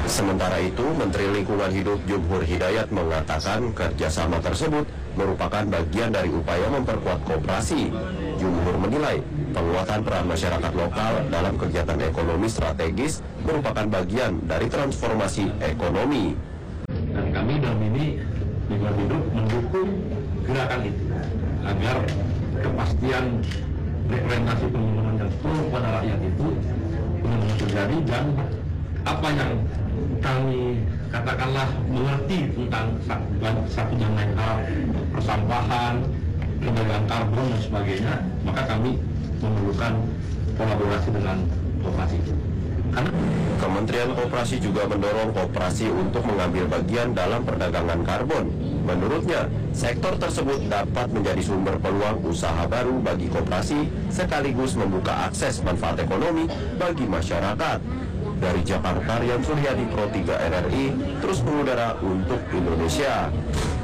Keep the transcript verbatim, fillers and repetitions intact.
Sementara itu, Menteri Lingkungan Hidup Jumhur Hidayat mengatakan kerjasama tersebut merupakan bagian dari upaya memperkuat koperasi. Jumhur menilai penguatan peran masyarakat lokal dalam kegiatan ekonomi strategis merupakan bagian dari transformasi ekonomi. Dan kami dalam ini Lingkungan Hidup mendukung gerakan itu agar kepastian representasi pembangunan yang full pada rakyat itu benar-benar terjadi, dan apa yang kami katakanlah mengerti tentang satu dan lain hal, persampahan, penjagaan karbon dan sebagainya, maka kami memerlukan kolaborasi dengan koperasi. Karena Kementerian Koperasi juga mendorong koperasi untuk mengambil bagian dalam perdagangan karbon. Menurutnya, sektor tersebut dapat menjadi sumber peluang usaha baru bagi koperasi sekaligus membuka akses manfaat ekonomi bagi masyarakat. Dari Jakarta, Rian Suryadi, Pro tiga R R I, terus mengudara untuk Indonesia.